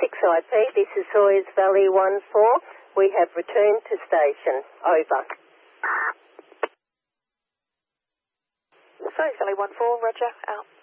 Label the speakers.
Speaker 1: 6IP, this is Sawyers Valley 14. We have returned to station. Over.
Speaker 2: Sawyers Valley 14, roger, out.